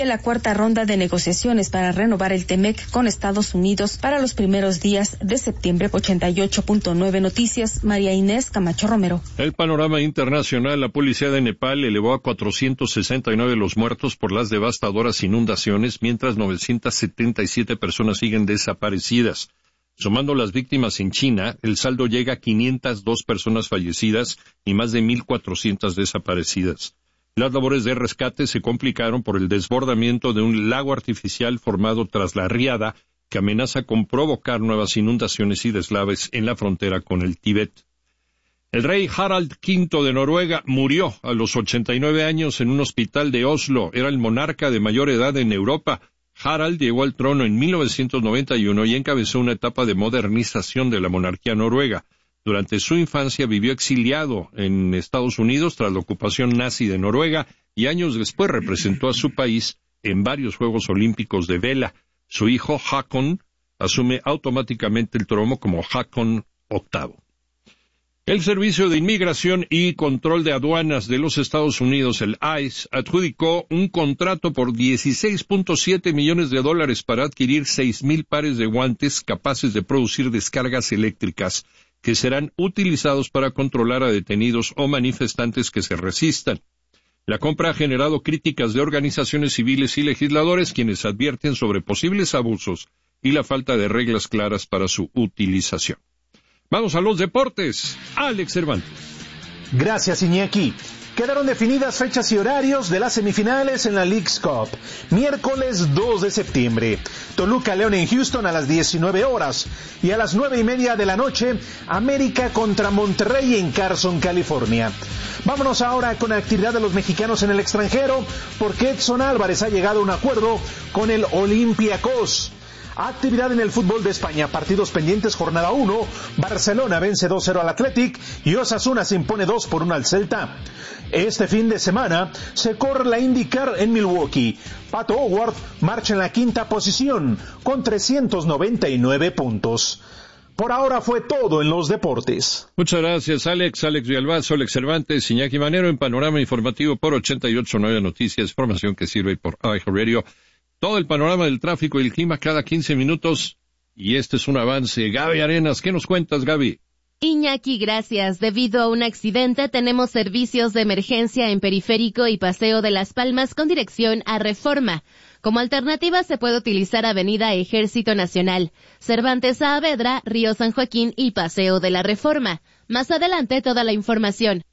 de la cuarta ronda de negociaciones para renovar el TEMEC con Estados Unidos para los primeros días de septiembre. 88.9 Noticias, María Inés Camacho Romero. El panorama internacional: la policía de Nepal elevó a 469 los muertos por las devastadoras inundaciones, mientras 977 personas siguen desaparecidas. Sumando las víctimas en China, el saldo llega a 502 personas fallecidas y más de 1,400 desaparecidas. Las labores de rescate se complicaron por el desbordamiento de un lago artificial formado tras la riada que amenaza con provocar nuevas inundaciones y deslaves en la frontera con el Tíbet. El rey Harald V de Noruega murió a los 89 años en un hospital de Oslo. Era el monarca de mayor edad en Europa. Harald llegó al trono en 1991 y encabezó una etapa de modernización de la monarquía noruega. Durante su infancia vivió exiliado en Estados Unidos tras la ocupación nazi de Noruega y años después representó a su país en varios Juegos Olímpicos de vela. Su hijo Haakon asume automáticamente el trono como Haakon VIII. El Servicio de Inmigración y Control de Aduanas de los Estados Unidos, el ICE, adjudicó un contrato por $16.7 millones para adquirir 6,000 pares de guantes capaces de producir descargas eléctricas que serán utilizados para controlar a detenidos o manifestantes que se resistan. La compra ha generado críticas de organizaciones civiles y legisladores, quienes advierten sobre posibles abusos y la falta de reglas claras para su utilización. Vamos a los deportes. Alex Cervantes. Gracias, Iñaki. Quedaron definidas fechas y horarios de las semifinales en la Leagues Cup. Miércoles 2 de septiembre. Toluca León en Houston a las 19 horas. Y a las 9:30 de la noche, América contra Monterrey en Carson, California. Vámonos ahora con la actividad de los mexicanos en el extranjero, porque Edson Álvarez ha llegado a un acuerdo con el Olympiacos. Actividad en el fútbol de España, partidos pendientes, jornada 1, Barcelona vence 2-0 al Athletic y Osasuna se impone 2-1 al Celta. Este fin de semana se corre la IndyCar en Milwaukee. Pato O'Ward marcha en la quinta posición con 399 puntos. Por ahora fue todo en los deportes. Muchas gracias, Alex Villalbazo, Alex Cervantes, Iñaki Manero en Panorama Informativo por 88.9 Noticias, información que sirve por iHeartRadio. Todo el panorama del tráfico y el clima cada 15 minutos. Y este es un avance. Gaby Arenas, ¿qué nos cuentas, Gaby? Iñaki, gracias. Debido a un accidente, tenemos servicios de emergencia en Periférico y Paseo de las Palmas con dirección a Reforma. Como alternativa se puede utilizar Avenida Ejército Nacional, Cervantes Saavedra, Río San Joaquín y Paseo de la Reforma. Más adelante toda la información.